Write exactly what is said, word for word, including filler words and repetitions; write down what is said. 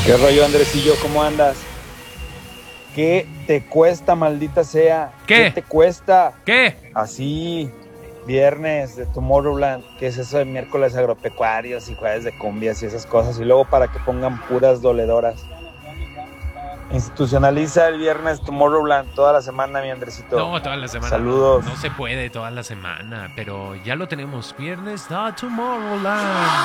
¿Qué rollo, Andresillo? ¿Cómo andas? ¿Qué te cuesta, maldita sea? ¿Qué? ¿Qué te cuesta? ¿Qué? Así, viernes de Tomorrowland, ¿qué es eso de miércoles agropecuarios y jueves de cumbias y esas cosas? Y luego para que pongan puras doledoras. Institucionaliza el viernes Tomorrowland toda la semana, mi Andresito. No, toda la semana. Saludos. No, no se puede toda la semana, pero ya lo tenemos. Viernes, no, Tomorrowland.